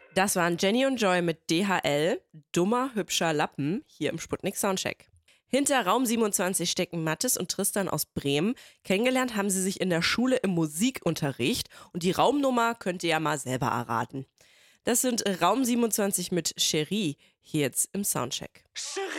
Das waren Jenny und Joy mit DHL, dummer, hübscher Lappen, hier im Sputnik Soundcheck. Hinter Raum 27 stecken Mathis und Tristan aus Bremen. Kennengelernt haben sie sich in der Schule im Musikunterricht und die Raumnummer könnt ihr ja mal selber erraten. Das sind Raum 27 mit Cherie, hier jetzt im Soundcheck. Cherie.